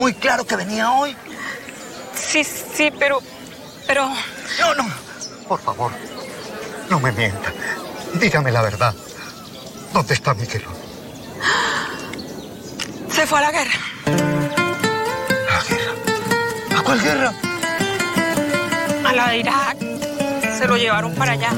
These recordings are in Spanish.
muy claro que venía hoy. Sí, pero... No, por favor, no me mienta. Dígame la verdad. ¿Dónde está Miguelón? Se fue a la guerra. ¿A la guerra? ¿A cuál guerra? A la de Irak. Se lo llevaron para allá.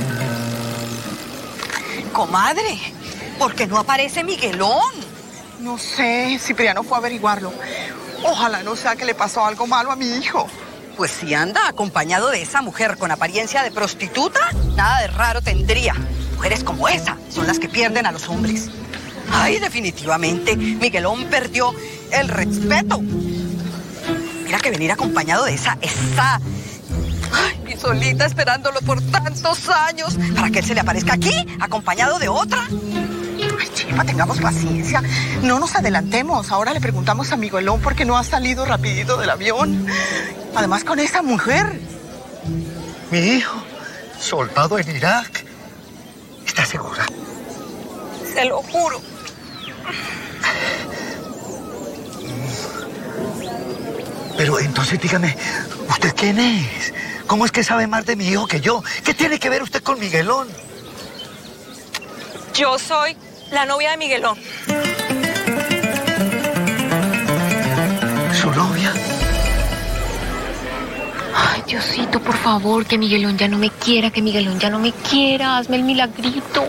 Comadre, ¿por qué no aparece Miguelón? No sé, Cipriano fue a averiguarlo. Ojalá no sea que le pasó algo malo a mi hijo. Pues si anda acompañado de esa mujer con apariencia de prostituta, nada de raro tendría. Mujeres como esa son las que pierden a los hombres. Ay, definitivamente, Miguelón perdió el respeto. Mira que venir acompañado de esa... Ay, mi Solita esperándolo por tantos años para que él se le aparezca aquí, acompañado de otra. Ay, chiva, tengamos paciencia. No nos adelantemos. Ahora le preguntamos a Miguelón por qué no ha salido rapidito del avión. Además, con esa mujer. Mi hijo, soldado en Irak. ¿Está segura? Se lo juro. Pero entonces dígame, ¿usted quién es? ¿Cómo es que sabe más de mi hijo que yo? ¿Qué tiene que ver usted con Miguelón? Yo soy la novia de Miguelón. ¿Su novia? Ay, Diosito, por favor, que Miguelón ya no me quiera, hazme el milagrito.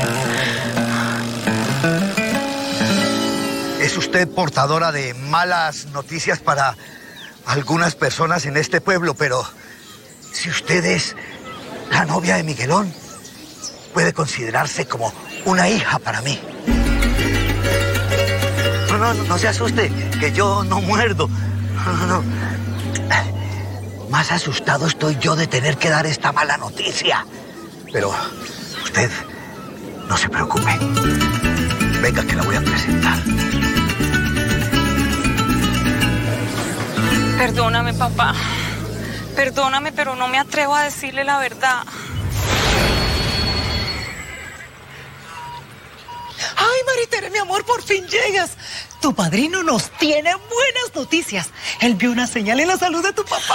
¿Es usted portadora de malas noticias para algunas personas en este pueblo? Pero si usted es la novia de Miguelón, puede considerarse como una hija para mí. No se asuste, que yo no muerdo. No. Más asustado estoy yo de tener que dar esta mala noticia. Pero usted no se preocupe. Venga, que la voy a presentar. Perdóname, papá. Perdóname, pero no me atrevo a decirle la verdad. Ay, Maritere, mi amor, por fin llegas. Tu padrino nos tiene buenas noticias. Él vio una señal en la salud de tu papá.